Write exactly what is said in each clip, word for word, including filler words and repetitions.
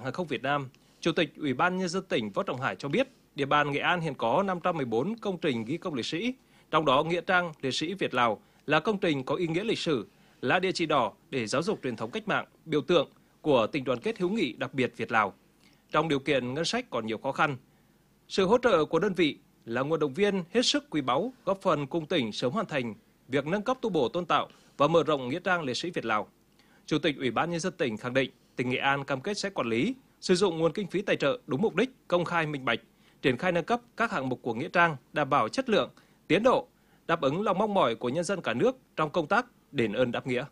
hàng không Việt Nam, Chủ tịch Ủy ban Nhân dân tỉnh Võ Trọng Hải cho biết, địa bàn Nghệ An hiện có năm trăm mười bốn công trình ghi công liệt sĩ, trong đó Nghĩa trang liệt sĩ Việt Lào là công trình có ý nghĩa lịch sử, là địa chỉ đỏ để giáo dục truyền thống cách mạng, biểu tượng của tình đoàn kết hữu nghị đặc biệt Việt Lào. Trong điều kiện ngân sách còn nhiều khó khăn, sự hỗ trợ của đơn vị là nguồn động viên hết sức quý báu, góp phần cùng tỉnh sớm hoàn thành việc nâng cấp tu bổ tôn tạo và mở rộng nghĩa trang liệt sĩ Việt Lào. Chủ tịch Ủy ban Nhân dân tỉnh khẳng định tỉnh Nghệ An cam kết sẽ quản lý, sử dụng nguồn kinh phí tài trợ đúng mục đích, công khai minh bạch, triển khai nâng cấp các hạng mục của nghĩa trang đảm bảo chất lượng, tiến độ, đáp ứng lòng mong mỏi của nhân dân cả nước trong công tác đền ơn đáp nghĩa.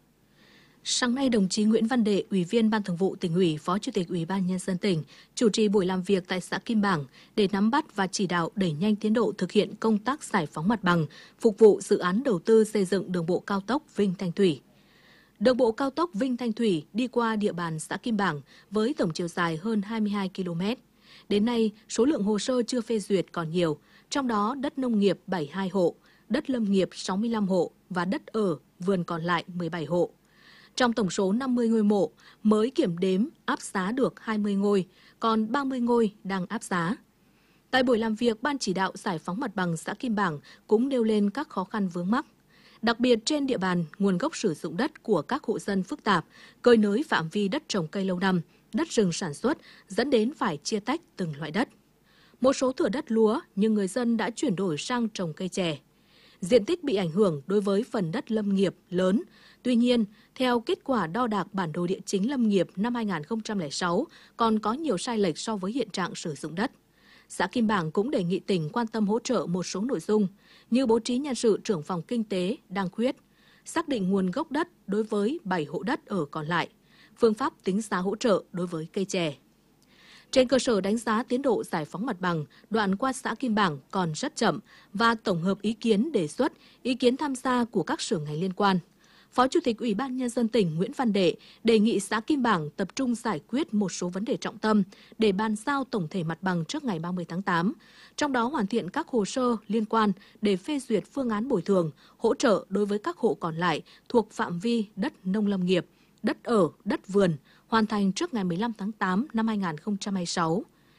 Sáng nay, đồng chí Nguyễn Văn Đệ, Ủy viên Ban Thường vụ Tỉnh ủy, Phó Chủ tịch Ủy ban Nhân dân tỉnh, chủ trì buổi làm việc tại xã Kim Bảng để nắm bắt và chỉ đạo đẩy nhanh tiến độ thực hiện công tác giải phóng mặt bằng, phục vụ dự án đầu tư xây dựng đường bộ cao tốc Vinh Thanh Thủy. Đường bộ cao tốc Vinh Thanh Thủy đi qua địa bàn xã Kim Bảng với tổng chiều dài hơn hai mươi hai ki lô mét. Đến nay, số lượng hồ sơ chưa phê duyệt còn nhiều, trong đó đất nông nghiệp bảy mươi hai hộ, đất lâm nghiệp sáu mươi lăm hộ và đất ở, vườn còn lại mười bảy hộ. Trong tổng số năm mươi ngôi mộ, mới kiểm đếm áp giá được hai mươi ngôi, còn ba mươi ngôi đang áp giá. Tại buổi làm việc, Ban chỉ đạo giải phóng mặt bằng xã Kim Bảng cũng nêu lên các khó khăn vướng mắc. Đặc biệt trên địa bàn, nguồn gốc sử dụng đất của các hộ dân phức tạp, cơi nới phạm vi đất trồng cây lâu năm, đất rừng sản xuất dẫn đến phải chia tách từng loại đất. Một số thửa đất lúa nhưng người dân đã chuyển đổi sang trồng cây chè. Diện tích bị ảnh hưởng đối với phần đất lâm nghiệp lớn. Tuy nhiên, theo kết quả đo đạc bản đồ địa chính lâm nghiệp năm hai nghìn không trăm lẻ sáu, còn có nhiều sai lệch so với hiện trạng sử dụng đất. Xã Kim Bảng cũng đề nghị tỉnh quan tâm hỗ trợ một số nội dung như bố trí nhân sự trưởng phòng kinh tế đang khuyết, xác định nguồn gốc đất đối với bảy hộ đất ở còn lại, phương pháp tính giá hỗ trợ đối với cây chè. Trên cơ sở đánh giá tiến độ giải phóng mặt bằng, đoạn qua xã Kim Bảng còn rất chậm và tổng hợp ý kiến đề xuất, ý kiến tham gia của các sở ngành liên quan. Phó Chủ tịch Ủy ban Nhân dân tỉnh Nguyễn Văn Đệ đề nghị xã Kim Bảng tập trung giải quyết một số vấn đề trọng tâm để bàn giao tổng thể mặt bằng trước ngày ba mươi tháng tám, trong đó hoàn thiện các hồ sơ liên quan để phê duyệt phương án bồi thường, hỗ trợ đối với các hộ còn lại thuộc phạm vi đất nông lâm nghiệp, đất ở, đất vườn, hoàn thành trước ngày mười lăm tháng tám năm hai nghìn không trăm hai mươi sáu.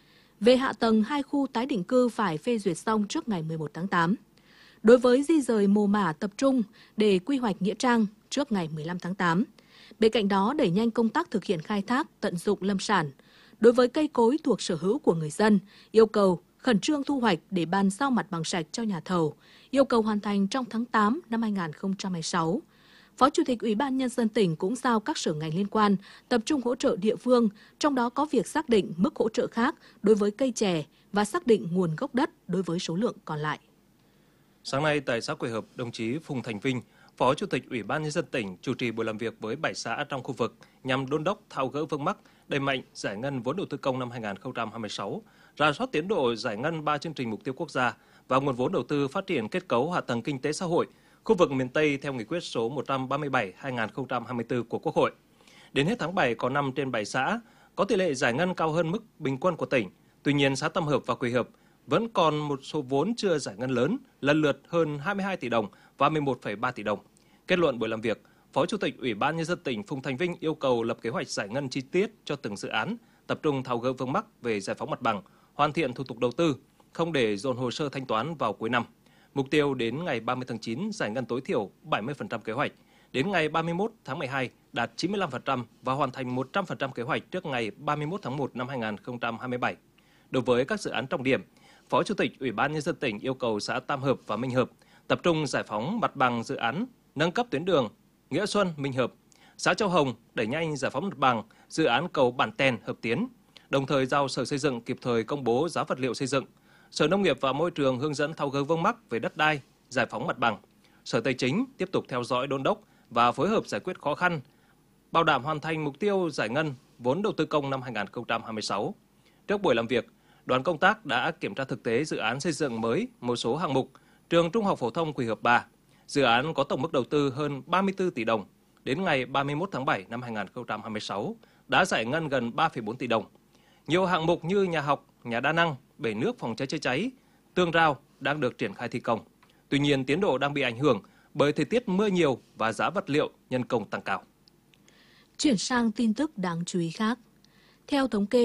Về hạ tầng, hai khu tái định cư phải phê duyệt xong trước ngày mười một tháng tám. Đối với di rời mồ mả tập trung để quy hoạch nghĩa trang trước ngày mười lăm tháng tám. Bên cạnh đó, đẩy nhanh công tác thực hiện khai thác, tận dụng lâm sản. Đối với cây cối thuộc sở hữu của người dân, yêu cầu khẩn trương thu hoạch để bàn giao mặt bằng sạch cho nhà thầu, yêu cầu hoàn thành trong tháng tám năm hai nghìn không trăm hai mươi sáu. Phó Chủ tịch Ủy ban Nhân dân tỉnh cũng giao các sở ngành liên quan tập trung hỗ trợ địa phương, trong đó có việc xác định mức hỗ trợ khác đối với cây chè và xác định nguồn gốc đất đối với số lượng còn lại. Sáng nay tại xã Quỳ Hợp, đồng chí Phùng Thành Vinh, Phó Chủ tịch Ủy ban Nhân dân tỉnh chủ trì buổi làm việc với bảy xã trong khu vực nhằm đôn đốc tháo gỡ vướng mắc, đẩy mạnh giải ngân vốn đầu tư công năm hai nghìn không trăm hai mươi sáu, rà soát tiến độ giải ngân ba chương trình mục tiêu quốc gia và nguồn vốn đầu tư phát triển kết cấu hạ tầng kinh tế xã hội khu vực miền Tây theo nghị quyết số một trăm ba mươi bảy trên hai nghìn không trăm hai mươi tư của Quốc hội. Đến hết tháng bảy có năm trên bảy xã có tỷ lệ giải ngân cao hơn mức bình quân của tỉnh. Tuy nhiên, xã Tam Hợp và Quỳ Hợp vẫn còn một số vốn chưa giải ngân lớn, lần lượt hơn hai mươi hai tỷ đồng và mười một phẩy ba tỷ đồng. Kết luận buổi làm việc, Phó Chủ tịch Ủy ban Nhân dân tỉnh Phùng Thành Vinh yêu cầu lập kế hoạch giải ngân chi tiết cho từng dự án, tập trung tháo gỡ vướng mắc về giải phóng mặt bằng, hoàn thiện thủ tục đầu tư, không để dồn hồ sơ thanh toán vào cuối năm. Mục tiêu đến ngày ba mươi tháng chín giải ngân tối thiểu bảy mươi phần trăm kế hoạch, đến ngày ba mươi mốt tháng mười hai đạt chín mươi lăm phần trăm và hoàn thành một trăm phần trăm kế hoạch trước ngày ba mươi mốt tháng một năm hai nghìn không trăm hai mươi bảy. Đối với các dự án trọng điểm, Phó Chủ tịch Ủy ban Nhân dân tỉnh yêu cầu xã Tam Hợp và Minh Hợp tập trung giải phóng mặt bằng dự án nâng cấp tuyến đường Nghĩa Xuân - Minh Hợp, xã Châu Hồng đẩy nhanh giải phóng mặt bằng dự án cầu Bản Tèn Hợp Tiến, đồng thời giao Sở Xây dựng kịp thời công bố giá vật liệu xây dựng. Sở Nông nghiệp và Môi trường hướng dẫn tháo gỡ vướng mắc về đất đai, giải phóng mặt bằng. Sở Tài chính tiếp tục theo dõi đôn đốc và phối hợp giải quyết khó khăn, bảo đảm hoàn thành mục tiêu giải ngân vốn đầu tư công năm hai nghìn không trăm hai mươi sáu. Trước buổi làm việc, đoàn công tác đã kiểm tra thực tế dự án xây dựng mới một số hạng mục trường Trung học phổ thông Quỳ Hợp ba. Dự án có tổng mức đầu tư hơn ba mươi tư tỷ đồng. Đến ngày ba mươi mốt tháng bảy năm hai nghìn không trăm hai mươi sáu đã giải ngân gần ba phẩy bốn tỷ đồng. Nhiều hạng mục như nhà học, nhà đa năng, bể nước phòng cháy chữa cháy, tường rào đang được triển khai thi công. Tuy nhiên, tiến độ đang bị ảnh hưởng bởi thời tiết mưa nhiều và giá vật liệu nhân công tăng cao. Chuyển sang tin tức đáng chú ý khác. Theo thống kê